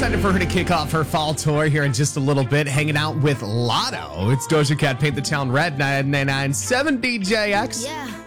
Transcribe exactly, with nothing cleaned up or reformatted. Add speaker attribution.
Speaker 1: excited for her to kick off her fall tour here in just a little bit, hanging out with Lotto. It's Doja Cat, Paint the Town Red, nine nine nine seven D J X.
Speaker 2: Yeah.